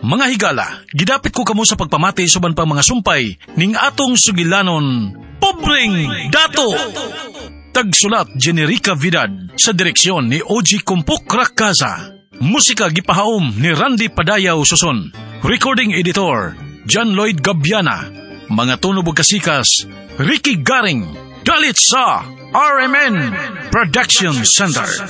Mga higala, gidapit ko kamo sa pagpamati suban pa mga sumpay ning atong sugilanon, Pobreng Dato! Tagsulat Generica Vidad, sa direksyon ni OG Kumpok Rakaza. Musika gipahaom ni Randy Padayaw Suson. Recording editor John Lloyd Gabiana. Mga tunog ug kasikas Ricky Garing. Dalit sa RMN Production Center.